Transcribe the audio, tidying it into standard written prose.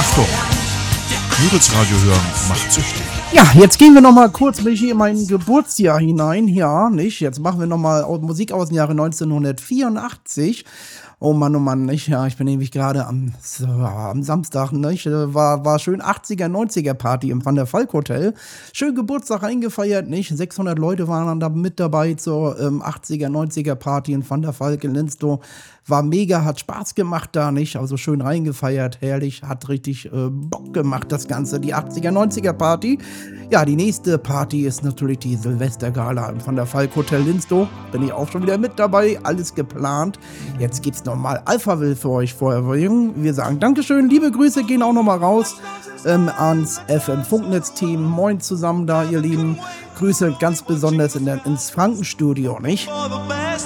Achtung, Müritz-Radio hören macht süchtig. Ja, jetzt gehen wir noch mal kurz, Michi, in mein Geburtsjahr hinein. Ja, nicht? Jetzt machen wir noch mal Musik aus dem Jahre 1984. Oh Mann, nicht? Ja, ich bin nämlich gerade am Samstag, nicht? War schön 80er, 90er Party im Van der Valk Hotel. Schön Geburtstag eingefeiert, nicht? 600 Leute waren da mit dabei zur 80er, 90er Party in Van der Valk in Linstow. War mega, hat Spaß gemacht da, nicht? Also schön reingefeiert, herrlich, hat richtig Bock gemacht das Ganze, die 80er, 90er Party. Ja, die nächste Party ist natürlich die Silvestergala im Van der Valk Hotel Linstow. Bin ich auch schon wieder mit dabei, alles geplant. Jetzt gibt's nochmal Alphaville für euch vorher. Wir sagen Dankeschön, liebe Grüße gehen auch nochmal raus ans FM Funknetz-Team. Moin zusammen da, ihr Lieben. Grüße ganz besonders ins Frankenstudio, nicht?